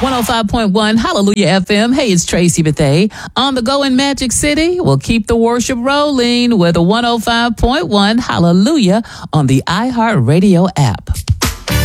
105.1 Hallelujah FM. Hey, it's Tracy Bethea. On the go in Magic City, we'll keep the worship rolling with a 105.1 Hallelujah on the iHeartRadio app.